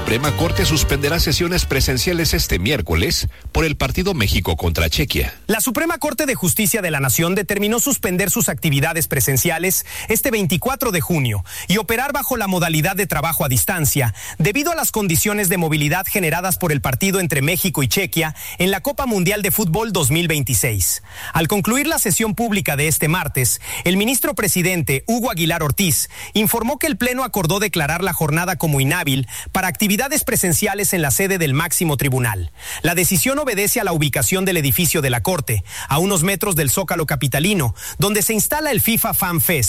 Suprema Corte suspenderá sesiones presenciales este miércoles por el partido México contra Chequia. La Suprema Corte de Justicia de la Nación determinó suspender sus actividades presenciales este 24 de junio y operar bajo la modalidad de trabajo a distancia debido a las condiciones de movilidad generadas por el partido entre México y Chequia en la Copa Mundial de Fútbol 2026. Al concluir la sesión pública de este martes, el ministro presidente Hugo Aguilar Ortiz informó que el Pleno acordó declarar la jornada como inhábil para actividades presenciales en la sede del máximo tribunal. La decisión obedece a la ubicación del edificio de la Corte, a unos metros del Zócalo capitalino, donde se instala el FIFA Fan Fest,